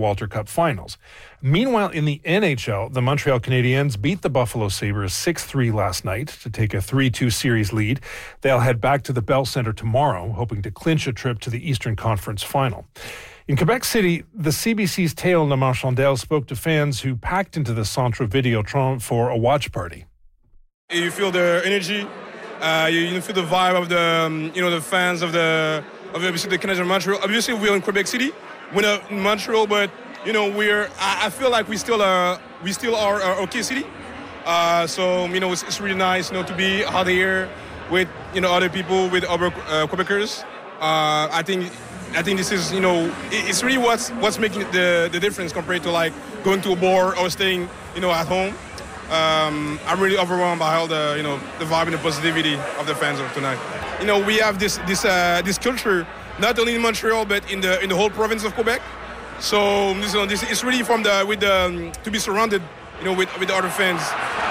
Walter Cup finals. Meanwhile, in the NHL, the Montreal Canadiens beat the Buffalo Sabres 6-3 last night to take a 3-2 series lead. They'll head back to the Bell Centre tomorrow, hoping to clinch a trip to the Eastern Conference final. In Quebec City, the CBC's Théo Lamarchandelle spoke to fans who packed into the Centre Videotron for a watch party. You feel the energy, you feel the vibe of the fans of obviously the Canadiens of Montreal. Obviously, we're in Quebec City, we're not in Montreal, but I feel like we still are OK City. So it's really nice, to be out here with other people, with other Quebecers. I think this is it's really what's making the difference compared to like going to a bar or staying at home. I'm really overwhelmed by all the the vibe and the positivity of the fans of tonight. We have this culture not only in Montreal but in the whole province of Quebec. So this is really to be surrounded with the other fans.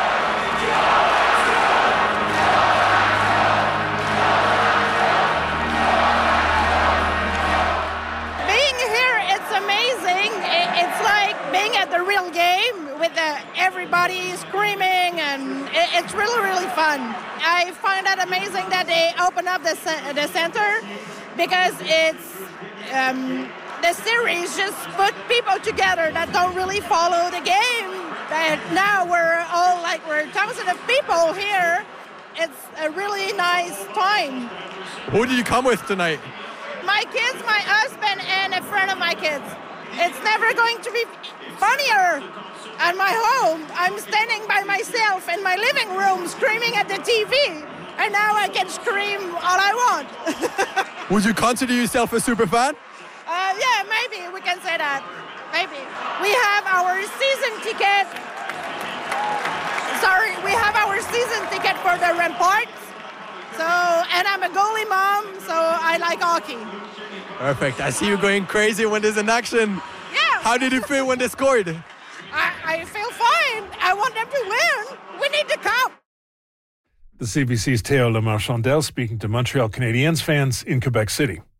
With everybody screaming, and it's really, really fun. I find that amazing that they open up the center because it's the series just put people together that don't really follow the game. But now we're thousands of people here. It's a really nice time. Who did you come with tonight? My kids, my husband, and a friend of my kids. It's never going to be funnier. At my home, I'm standing by myself in my living room screaming at the TV, and now I can scream all I want. Would you consider yourself a super fan? Yeah, maybe we can say that. Maybe. We have our season ticket. We have our season ticket for the Ramparts. And I'm a goalie mom, so I like hockey. Perfect. I see you going crazy when there's an action. Yeah. How did you feel when they scored? I feel fine. I want them to win. We need the cup. The CBC's Théo Lamarchandelle speaking to Montreal Canadiens fans in Quebec City.